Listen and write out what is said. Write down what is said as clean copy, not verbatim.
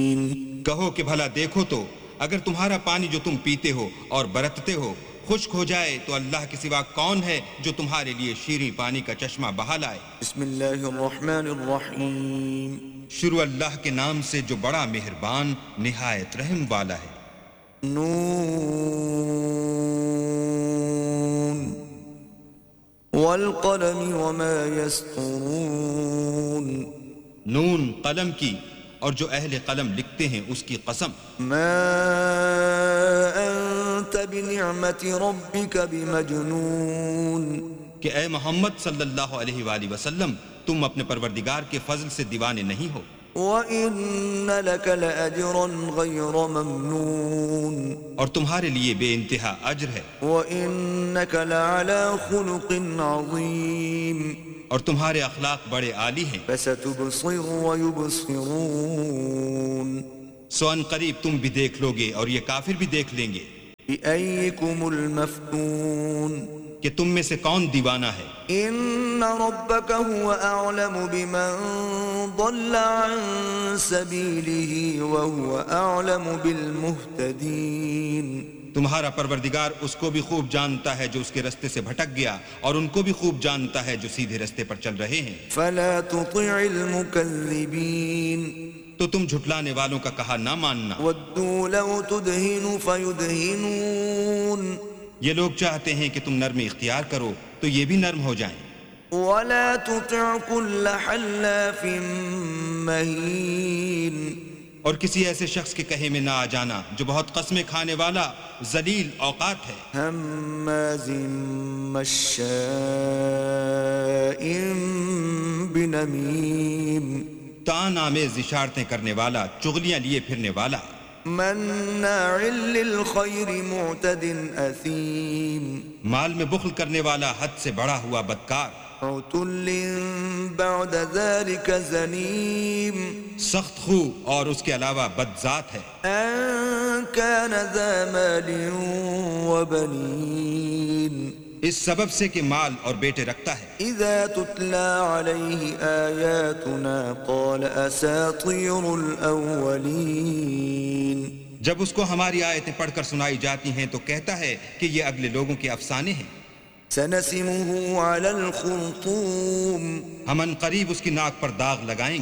کہو کہ بھلا دیکھو تو اگر تمہارا پانی جو تم پیتے ہو اور برتتے ہو خشک ہو جائے تو اللہ کے سوا کون ہے جو تمہارے لیے شیریں پانی کا چشمہ بہا لائے۔ بسم اللہ الرحمن الرحیم۔ شروع اللہ کے نام سے جو بڑا مہربان نہایت رحم والا ہے۔ نون والقلم وما يسطرون۔ نون قلم کی اور جو اہل قلم لکھتے ہیں اس کی قسم۔ ما انت بنعمت ربک بمجنون۔ کہ اے محمد صلی اللہ علیہ وآلہ وسلم تم اپنے پروردگار کے فضل سے دیوانے نہیں ہو۔ وَإِنَّ لَكَ لَأَجْرًا غَيْرَ مَمْنُونٍ۔ اور تمہارے لیے بے انتہا اجر ہے۔ وَإِنَّكَ لَعَلَى خُلُقٍ عَظِيمٍ۔ اور تمہارے اخلاق بڑے عالی ہیں۔ فَسَتُبْصِرُ وَيُبْصِرُونَ۔ سو ان قریب تم بھی دیکھ لو گے اور یہ کافر بھی دیکھ لیں گے۔ بِأَيِّكُمُ الْمَفْتُونُ۔ کہ تم میں سے کون دیوانہ ہے۔ إِنَّ رَبَّكَ هُوَ أَعْلَمُ بِمَنْ ضَلَّ عَنْ سَبِيلِهِ وَهُوَ أَعْلَمُ بِالْمُهْتَدِينَ۔ تمہارا پروردگار اس کو بھی خوب جانتا ہے جو اس کے رستے سے بھٹک گیا اور ان کو بھی خوب جانتا ہے جو سیدھے رستے پر چل رہے ہیں۔ فَلَا تُطِعِ الْمُكَذِّبِينَ۔ تو تم جھٹلانے والوں کا کہا نہ ماننا۔ وَدُّوا لَوْ تُدْهِنُ فَيُدْهِنُونَ۔ یہ لوگ چاہتے ہیں کہ تم نرم اختیار کرو تو یہ بھی نرم ہو جائیں۔ وَلَا تُطِعْ كُلَّ حَلَّافٍ مَّهِينٍ۔ اور کسی ایسے شخص کے کہے میں نہ آ جانا جو بہت قسمیں کھانے والا ذلیل اوقات ہے۔ ہمازٍ مشاء بنمیم۔ تان آمیز اشارتیں کرنے والا، چغلیاں لیے پھرنے والا۔ مناع للخیر معتد اثیم۔ مال میں بخل کرنے والا، حد سے بڑا ہوا بدکار۔ عتل بعد ذلك زنیم۔ سخت خو اور اس کے علاوہ بدذات ہے۔ ان كان ذا مال وبنین۔ اس سبب سے کہ مال اور بیٹے رکھتا ہے۔ اذا تتلى عليه آیاتنا قال اساطیر الاولین۔ جب اس کو ہماری آیتیں پڑھ کر سنائی جاتی ہیں تو کہتا ہے کہ یہ اگلے لوگوں کے افسانے ہیں۔ سنسمه على الخرطوم۔ ہم ان قریب اس کی ناک پر داغ لگائیں گے۔